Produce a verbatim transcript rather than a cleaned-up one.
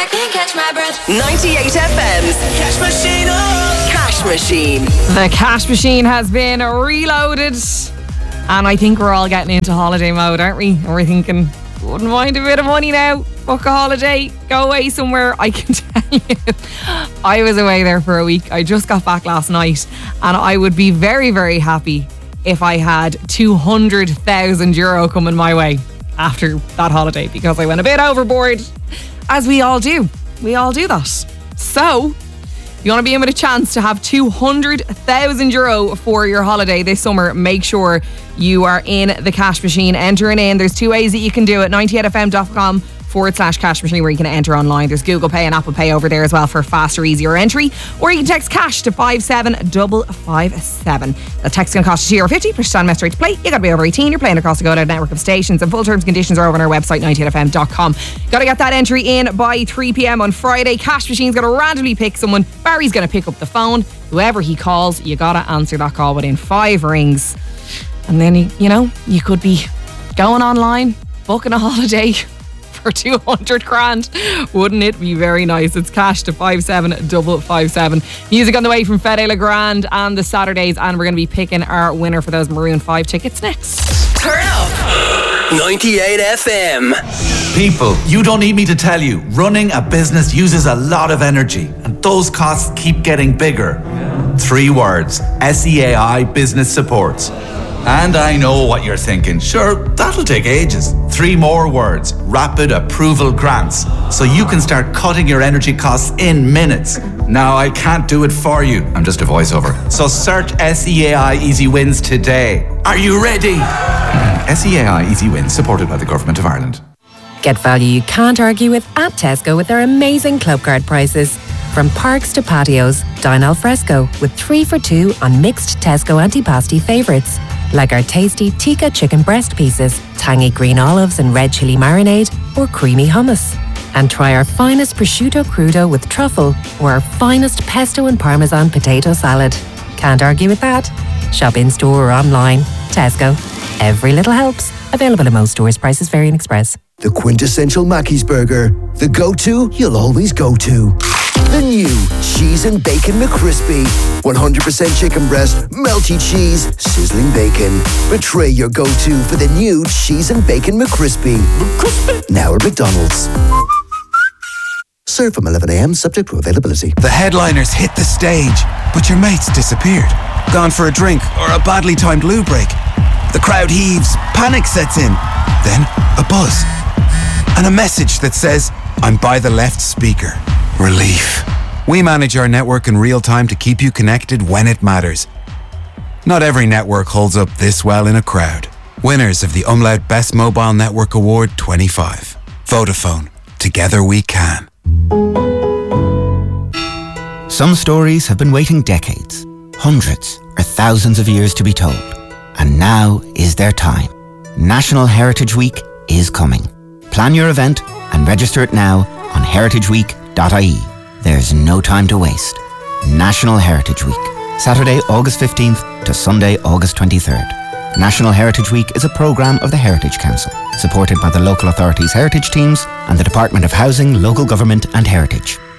I can't catch my breath. ninety-eight F M's Cash Machine. Oh. Cash Machine. The Cash Machine has been reloaded. And I think we're all getting into holiday mode, aren't we? And we're thinking, wouldn't mind a bit of money now. Book a holiday. Go away somewhere. I can tell you, I was away there for a week. I just got back last night. And I would be very, very happy if I had two hundred thousand euro coming my way after that holiday, because I went a bit overboard, as we all do. We all do that. So, you want to be in with a chance to have two hundred thousand euro for your holiday this summer, make sure you are in the Cash Machine, entering in. There's two ways that you can do it. ninety-eight F M dot com forward slash cash machine, where you can enter online. There's Google Pay and Apple Pay over there as well for faster, easier entry. Or you can text cash to five seven five five seven. The text is going to cost you two euro fifty. Push time straight to play. You got to be over eighteen. You're playing across the Go Loud network of stations, and full terms and conditions are over on our website, ninety-eight F M dot com. Got to get that entry in by three p.m. on Friday. Cash Machine's going to randomly pick someone. Barry's going to pick up the phone. Whoever he calls, you got to answer that call within five rings. And then, you, you know, you could be going online, booking a holiday for two hundred grand. Wouldn't it be very nice? It's cash to five seven five five seven. Music on the way from Fede Legrand and the Saturdays, and we're going to be picking our winner for those Maroon five tickets next. Turn up ninety-eight F M. People, you don't need me to tell you, running a business uses a lot of energy, and those costs keep getting bigger. Three words: S E A I Business Supports. And I know what you're thinking. Sure, that'll take ages. Three more words: rapid approval grants. So you can start cutting your energy costs in minutes. Now, I can't do it for you. I'm just a voiceover. So search S E A I Easy Wins today. Are you ready? S E A I Easy Wins, supported by the Government of Ireland. Get value you can't argue with at Tesco with their amazing club card prices. From parks to patios, dine al fresco with three for two on mixed Tesco antipasti favourites, like our tasty tikka chicken breast pieces, tangy green olives and red chilli marinade, or creamy hummus. And try our finest prosciutto crudo with truffle, or our finest pesto and parmesan potato salad. Can't argue with that. Shop in store or online. Tesco. Every little helps. Available in most stores. Prices vary in Express. The quintessential Mackey's burger. The go-to you'll always go to. The new Cheese and Bacon McCrispy. one hundred percent chicken breast, melty cheese, sizzling bacon. Betray your go-to for the new Cheese and Bacon McCrispy. McCrispy. Now at McDonald's. Serve from eleven a.m. subject to availability. The headliners hit the stage, but your mates disappeared. Gone for a drink or a badly timed loo break. The crowd heaves, panic sets in. Then a buzz. And a message that says, "I'm by the left speaker." Relief. We manage our network in real time to keep you connected when it matters. Not every network holds up this well in a crowd. Winners of the Umlaut Best Mobile Network Award twenty-five. Vodafone. Together we can. Some stories have been waiting decades, hundreds or thousands of years to be told. And now is their time. National Heritage Week is coming. Plan your event and register it now on heritage week dot I E. There's no time to waste. National Heritage Week. Saturday, August fifteenth to Sunday, August twenty-third. National Heritage Week is a programme of the Heritage Council, supported by the local authorities' heritage teams and the Department of Housing, Local Government and Heritage.